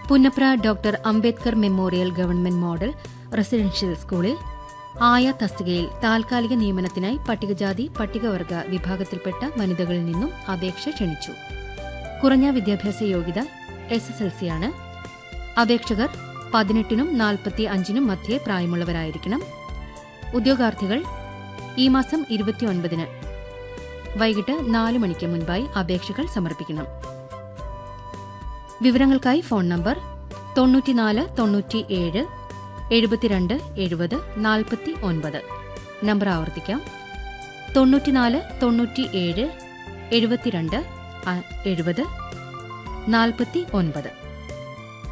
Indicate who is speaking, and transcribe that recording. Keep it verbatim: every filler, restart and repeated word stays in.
Speaker 1: Punnapra doctor Ambedkar memorial government model residential സ്കൂളിൽ ആയ തസ്തികയിൽ താൽക്കാലിക നിയമനത്തിനായി പട്ടികജാതി പട്ടികവർഗ വിഭാഗത്തിൽപ്പെട്ട വനിതകളിൽ നിന്നും അപേക്ഷ ക്ഷണിച്ചു. കുറഞ്ഞ വിദ്യാഭ്യാസ യോഗ്യത എസ് എസ് എൽ സിയാണ്. അപേക്ഷകർ പതിനെട്ടിനും നാൽപ്പത്തി അഞ്ചിനും മധ്യേ പ്രായമുള്ളവരായിരിക്കണം. ഉദ്യോഗാർത്ഥികൾ ഈ മാസം ഇരുപത്തിയൊൻപതിന് വൈകിട്ട് നാല് മണിക്ക് മുൻപായി അപേക്ഷകൾ സമർപ്പിക്കണം. വിവരങ്ങൾക്കായി ഫോൺ നമ്പർ തൊണ്ണൂറ്റിനാല് തൊണ്ണൂറ്റിയേഴ് എഴുപത്തിരണ്ട് എഴുപത് നാൽപ്പത്തി ഒൻപത്. നമ്പർ ആവർത്തിക്കാം: തൊണ്ണൂറ്റിനാല് തൊണ്ണൂറ്റിയേഴ് എഴുപത്തിരണ്ട് എഴുപത് നാൽപ്പത്തി ഒൻപത്.